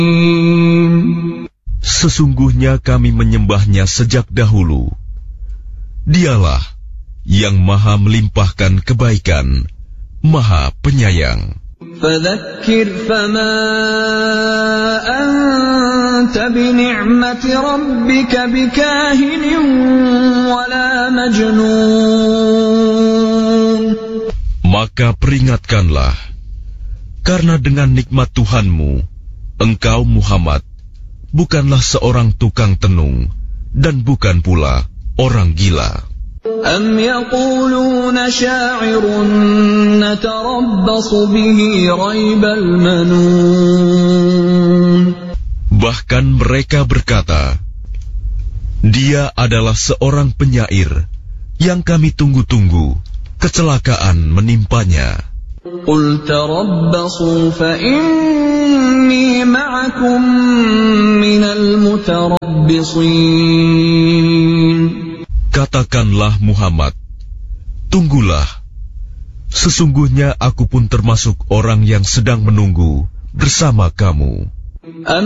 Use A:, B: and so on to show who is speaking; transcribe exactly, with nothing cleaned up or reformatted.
A: Sesungguhnya kami menyembahnya sejak dahulu. Dialah yang maha melimpahkan kebaikan, maha penyayang.
B: فذكر فما أنت بنعمة ربك بكاهن ولا مجنون.
A: Maka peringatkanlah, karena dengan nikmat Tuhanmu, engkau Muhammad bukanlah seorang tukang tenung dan bukan pula orang gila.
B: أم يقولون شاعر نتربص به ريب المنون.
A: Bahkan mereka berkata, dia adalah seorang penyair yang kami tunggu-tunggu kecelakaan menimpanya.
B: قل تربصوا فإني معكم من المتربصين.
A: Katakanlah Muhammad, tunggulah, sesungguhnya aku pun termasuk orang yang sedang menunggu bersama kamu.